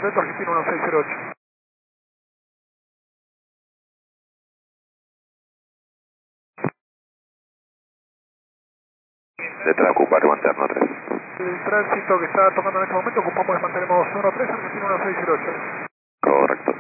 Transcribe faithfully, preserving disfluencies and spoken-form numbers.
Delta Argentina uno seis cero ocho. Letra ocupar manterno tres. El tránsito que está tocando en este momento, ocupamos y mantenemos uno tres, Argentina uno seis cero ocho. Correcto.